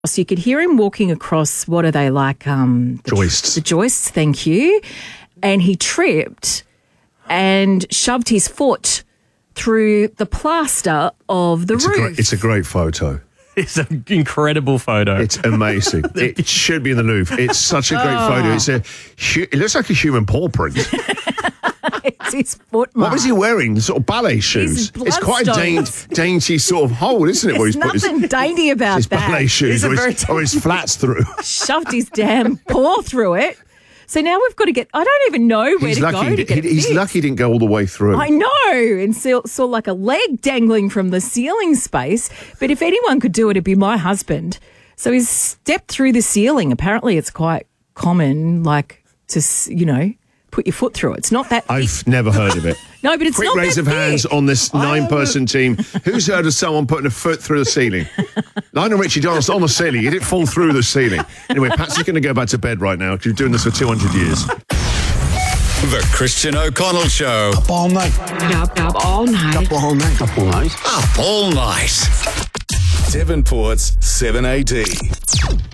So you could hear him walking across, what are they like? Joists. The joists, thank you. And he tripped and shoved his foot through the plaster of the roof. It's a great photo. It's an incredible photo. It's amazing. It should be in the Louvre. It's such a great photo. It looks like a human paw print. It's his foot mark. What was he wearing? Sort of ballet shoes. It's quite a dainty sort of hole, isn't it? There's nothing dainty about his that. ballet shoes or his flats through. Shoved his damn paw through it. So now we've got to get, I don't even know where to go to get He's lucky he didn't go all the way through. I know, and saw like a leg dangling from the ceiling space. But if anyone could do it, it'd be my husband. So he's stepped through the ceiling. Apparently it's quite common, like, to, put your foot through it. It's not that thick. I've never heard of it. No, but it's Quick not raise that of hands thick. on this 9-person team. Who's heard of someone putting a foot through the ceiling? Lionel Richie danced on the ceiling. He didn't fall through the ceiling. Anyway, Patsy's going to go back to bed right now because you're doing this for 200 years. The Christian O'Connell Show. Up all night. Up all night. Up all night. Up all night. Up all night. Devonport's 7AD.